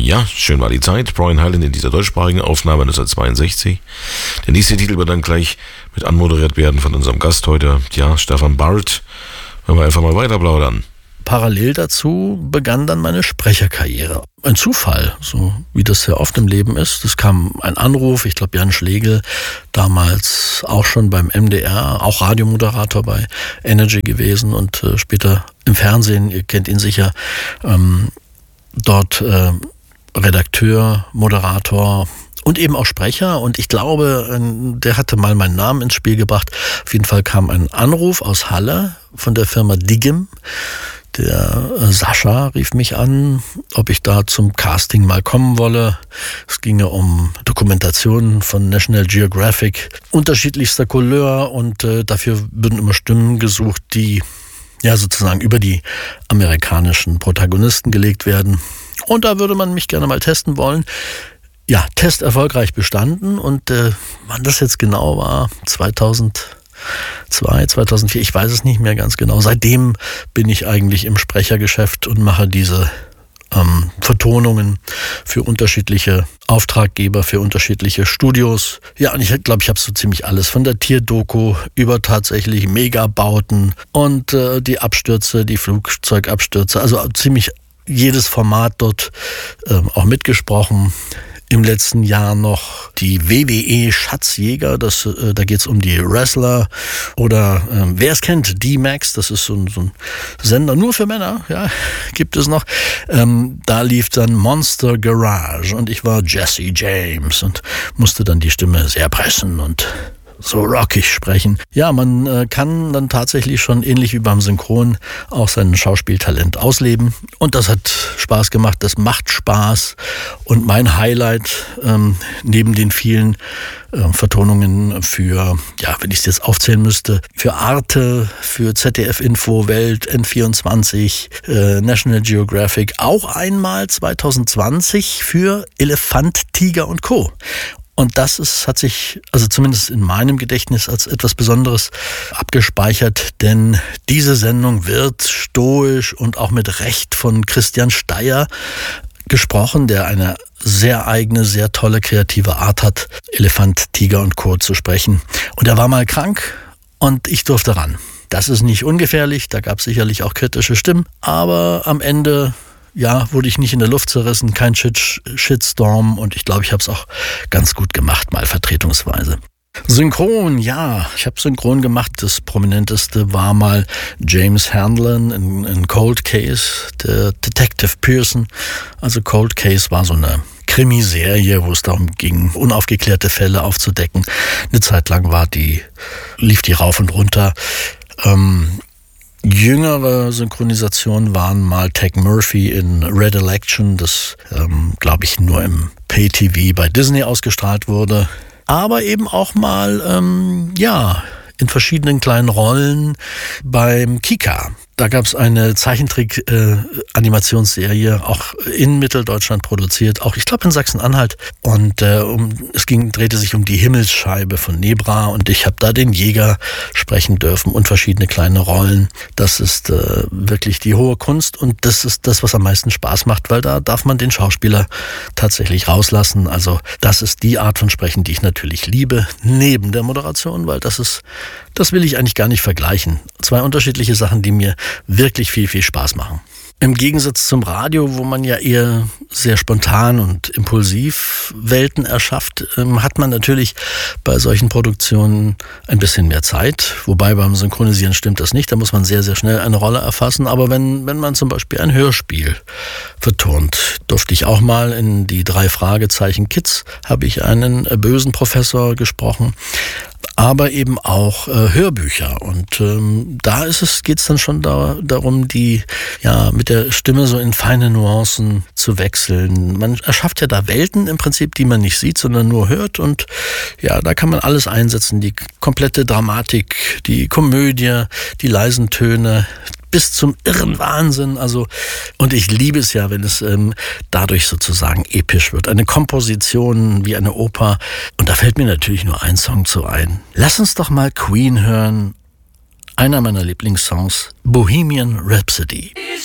Ja, schön war die Zeit. Brian Hyland in dieser deutschsprachigen Aufnahme 1962. Der nächste Titel wird dann gleich mit anmoderiert werden von unserem Gast heute, ja, Stefan Barth. Wenn wir einfach mal weiter plaudern. Parallel dazu begann dann meine Sprecherkarriere. Ein Zufall, so wie das ja oft im Leben ist. Es kam ein Anruf, ich glaube Jan Schlegel, damals auch schon beim MDR, auch Radiomoderator bei Energy gewesen und später im Fernsehen, ihr kennt ihn sicher, dort Redakteur, Moderator und eben auch Sprecher. Und ich glaube, der hatte mal meinen Namen ins Spiel gebracht. Auf jeden Fall kam ein Anruf aus Halle von der Firma Diggem. Der Sascha rief mich an, ob ich da zum Casting mal kommen wolle. Es ginge um Dokumentationen von National Geographic unterschiedlichster Couleur und dafür würden immer Stimmen gesucht, die ja sozusagen über die amerikanischen Protagonisten gelegt werden. Und da würde man mich gerne mal testen wollen. Ja, Test erfolgreich bestanden und wann das jetzt genau war, 2002, 2004, ich weiß es nicht mehr ganz genau. Seitdem bin ich eigentlich im Sprechergeschäft und mache diese Vertonungen für unterschiedliche Auftraggeber, für unterschiedliche Studios. Ja, und ich glaube, ich habe so ziemlich alles. Von der Tierdoku über tatsächlich Megabauten und die Abstürze, die Flugzeugabstürze. Also ziemlich jedes Format dort auch mitgesprochen. Im letzten Jahr noch die WWE Schatzjäger, da geht's um die Wrestler oder wer es kennt, D-Max, das ist so ein Sender nur für Männer, ja, gibt es noch. Da lief dann Monster Garage und ich war Jesse James und musste dann die Stimme sehr pressen und so rockig sprechen. Ja, man kann dann tatsächlich schon ähnlich wie beim Synchron auch sein Schauspieltalent ausleben. Und das hat Spaß gemacht, das macht Spaß. Und mein Highlight neben den vielen Vertonungen für, ja, wenn ich es jetzt aufzählen müsste, für Arte, für ZDF Info, Welt, N24, National Geographic, auch einmal 2020 für Elefant, Tiger und Co. Und das hat sich, also zumindest in meinem Gedächtnis, als etwas Besonderes abgespeichert, denn diese Sendung wird stoisch und auch mit Recht von Christian Steyer gesprochen, der eine sehr eigene, sehr tolle, kreative Art hat, Elefant, Tiger und Co. zu sprechen. Und er war mal krank und ich durfte ran. Das ist nicht ungefährlich, da gab es sicherlich auch kritische Stimmen, aber am Ende ja, wurde ich nicht in der Luft zerrissen, kein Shitstorm und ich glaube, ich habe es auch ganz gut gemacht, mal vertretungsweise. Synchron, ja, ich habe Synchron gemacht. Das prominenteste war mal James Hanlon in Cold Case, der Detective Pearson. Also Cold Case war so eine Krimiserie, wo es darum ging, unaufgeklärte Fälle aufzudecken. Eine Zeit lang lief die rauf und runter. Jüngere Synchronisationen waren mal Tag Murphy in Red Election, das, glaube ich, nur im Pay-TV bei Disney ausgestrahlt wurde. Aber eben auch mal, in verschiedenen kleinen Rollen beim Kika. Da gab es eine Zeichentrick-Animationsserie, auch in Mitteldeutschland produziert, auch ich glaube in Sachsen-Anhalt. Und drehte sich um die Himmelsscheibe von Nebra und ich habe da den Jäger sprechen dürfen und verschiedene kleine Rollen. Das ist wirklich die hohe Kunst und das ist das, was am meisten Spaß macht, weil da darf man den Schauspieler tatsächlich rauslassen. Also das ist die Art von Sprechen, die ich natürlich liebe, neben der Moderation, weil das will ich eigentlich gar nicht vergleichen. Zwei unterschiedliche Sachen, die mir wirklich viel, viel Spaß machen. Im Gegensatz zum Radio, wo man ja eher sehr spontan und impulsiv Welten erschafft, hat man natürlich bei solchen Produktionen ein bisschen mehr Zeit. Wobei beim Synchronisieren stimmt das nicht, da muss man sehr, sehr schnell eine Rolle erfassen. Aber wenn man zum Beispiel ein Hörspiel vertont, durfte ich auch mal in die 3 Fragezeichen Kids, habe ich einen bösen Professor gesprochen. Aber eben auch Hörbücher. Und da geht's dann schon darum, mit der Stimme so in feine Nuancen zu wechseln. Man erschafft ja da Welten im Prinzip, die man nicht sieht, sondern nur hört. Und ja, da kann man alles einsetzen. Die komplette Dramatik, die Komödie, die leisen Töne, bis zum irren Wahnsinn. Also, und ich liebe es ja, wenn es dadurch sozusagen episch wird. Eine Komposition wie eine Oper. Und da fällt mir natürlich nur ein Song zu ein. Lass uns doch mal Queen hören. Einer meiner Lieblingssongs, Bohemian Rhapsody.